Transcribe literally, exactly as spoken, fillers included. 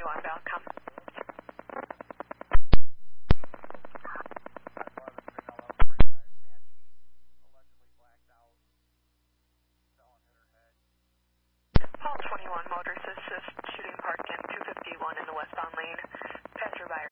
twenty-one, Valcom. Paul twenty-one, motorist assist, shooting parked in two fifty-one in the westbound lane. Passerby